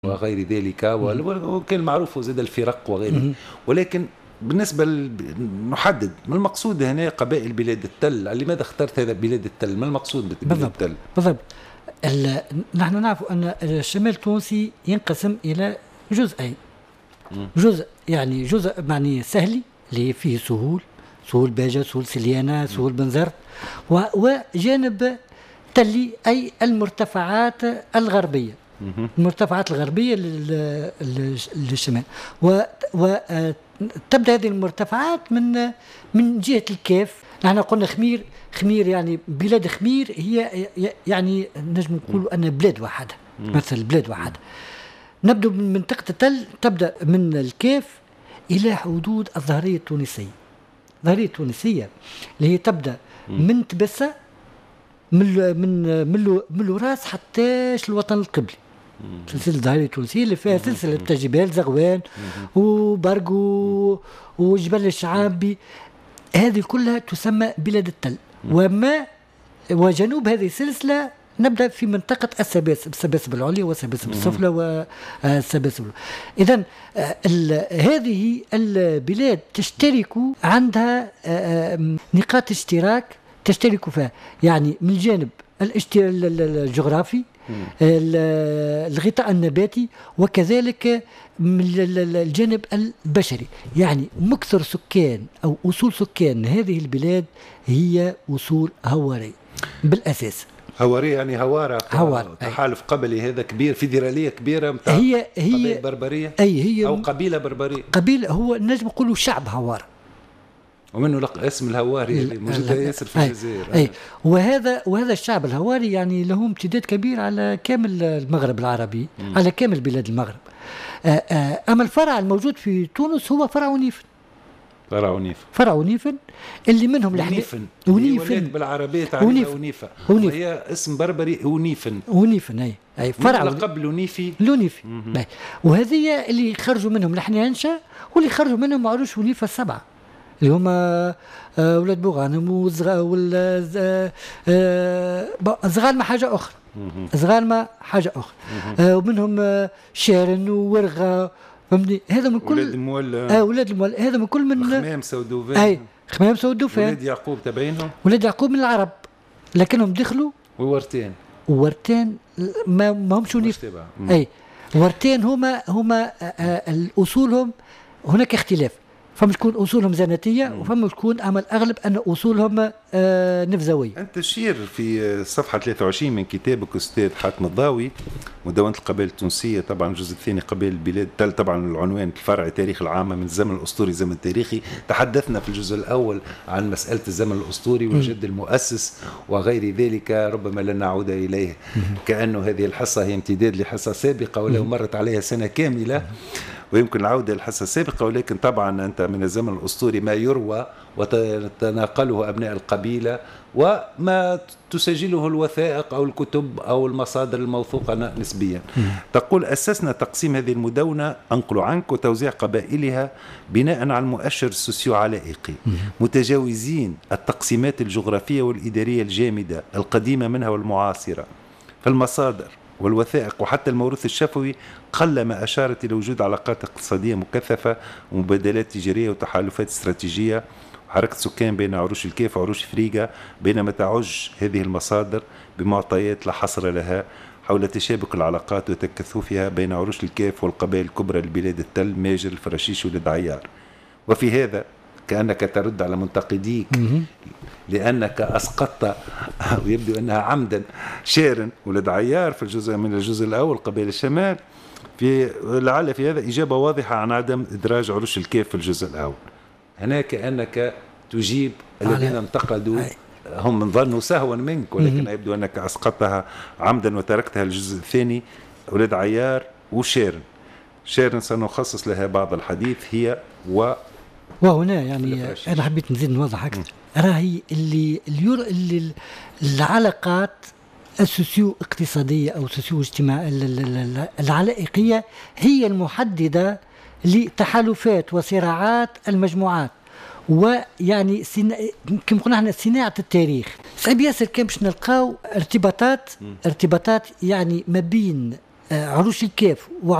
وغير ذلك، وكان معروف زاد الفرق وغيره. ولكن بالنسبة نحدد ما المقصود هنا قبائل بلاد التل. لماذا اخترت هذا بلاد التل؟ ما المقصود بلاد التل؟ بالضبط. نحن نعرف أن الشمال التونسي ينقسم إلى جزئين. جزء يعني جزء معني سهلي اللي فيه سهول باجة، سهول سليانة، سهول بنزرت، وجانب تلي أي المرتفعات الغربية. المرتفعات الغربية للشمال، وتبدأ هذه المرتفعات من جهة الكاف. نحن قلنا خمير يعني بلاد خمير هي يعني نجم نقول أن بلاد واحدة، مثل بلاد واحدة. نبدأ من منطقة التل، تبدأ من الكاف إلى حدود الظهرية التونسية. الظهرية التونسية اللي هي تبدأ من تبسة من الراس حتى الوطن القبلي. سلسلة الظهرية التونسية اللي فيها سلسلة جبال زغوان وبرقو وجبل الشعابي، هذه كلها تسمى بلاد التل. وجنوب هذه السلسلة نبدأ في منطقة السباسب العليا والسباسب السفلى والسباسب. إذن هذه البلاد تشترك عندها نقاط اشتراك تشترك فيها، يعني من الجانب الجغرافي، الغطاء النباتي، وكذلك من الجانب البشري. يعني مكثر سكان أو أصول سكان هذه البلاد هي أصول هوارية بالأساس. هوارية يعني هوارة تحالف قبلي هذا كبير، فيدرالية كبيرة متاع قبيلة بربرية، هي أو قبيلة بربرية. قبيلة هو نجم نقولوا شعب هوار، ومنه اسم الهواري اللي موجود ياسر في الجزائر. وهذا الشعب الهواري يعني له امتداد كبير على كامل المغرب العربي، على كامل بلاد المغرب. أما الفرع الموجود في تونس هو فرع ونيفن اللي منهم ونيفن بالعربية تعريفها ونيفة، وهي اسم بربري ونيفن أي فرع قبل لونيفي. وهذه اللي خرجوا منهم الحنيانشة، واللي خرجوا منهم معروش ونيفة السبعة اللي هم ولاد بوغانم زغالمة حاجة أخرى. ومنهم شارن وورغة، هذا من كل ولاد المول. هذا من كل من خمام سودوفان ولاد يعقوب تبعينهم، ولاد يعقوب من العرب، لكنهم دخلوا وورتين ما همش ونيف. ورتين هما الأصولهم هناك اختلاف، فما تكون أصولهم زناتية وفما تكون أما الأغلب أن أصولهم نفزوية. أنت تشير في صفحة 23 من كتابك أستاذ حاتم الضاوي مدونة القبائل التونسية، طبعا الجزء الثاني قبائل البلاد التل، طبعا العنوان الفرعي تاريخ العامة من الزمن الأسطوري زمن تاريخي. تحدثنا في الجزء الأول عن مسألة الزمن الأسطوري والجد المؤسس وغير ذلك، ربما لن نعود إليه كأنه هذه الحصة هي امتداد لحصة سابقة ولو مرت عليها سنة كاملة، ويمكن العودة للحصة السابقة. ولكن طبعا أنت من الزمن الأسطوري ما يروى وتناقله أبناء القبيلة، وما تسجله الوثائق أو الكتب أو المصادر الموثوقة نسبيا. تقول: أسسنا تقسيم هذه المدونة، أنقل عنك، وتوزيع قبائلها بناء على المؤشر السوسيو-علائقي، متجاوزين التقسيمات الجغرافية والإدارية الجامدة القديمة منها والمعاصرة. فالمصادر والوثائق وحتى الموروث الشفوي قلما أشارت إلى وجود علاقات اقتصادية مكثفة ومبادلات تجارية وتحالفات استراتيجية وحركة سكان بين عروش الكيف وعروش فريقة، بينما تعج هذه المصادر بمعطيات لا حصر لها حول تشابك العلاقات وتكثفها بين عروش الكيف والقبائل الكبرى البلاد التل، ماجر، الفراشيش ولد عيار. وفي هذا كأنك ترد على منتقديك لأنك أسقطت ويبدو أنها عمدا شارن ولد عيار في الجزء الأول قبائل الشمال. لعل في هذا إجابة واضحة عن عدم إدراج عروش الكيف في الجزء الأول. هنا كأنك تجيب الذين انتقدوا، هم من ظنوا سهوا منك، ولكن يبدو أنك أسقطتها عمدا وتركتها الجزء الثاني ولد عيار وشارن سنخصص لها بعض الحديث. هي وهنا يعني أنا حبيت نزيد نوضح أكثر. راهي اللي العلاقات السوسيو اقتصادية أو سوسيو اجتماعية العلائقية هي المحددة لتحالفات وصراعات المجموعات، ويعني كما قلنا احنا صناعة التاريخ. صعب ياسر كان باش نلقاو ارتباطات يعني ما بين عروش الكاف